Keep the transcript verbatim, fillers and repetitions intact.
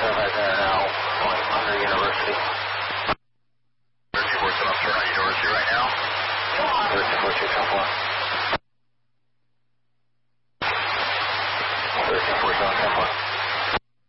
Right there now, going under University. thirty-four seven, I'm turning on University right now. thirty-four two ten four. thirty-four seven ten four.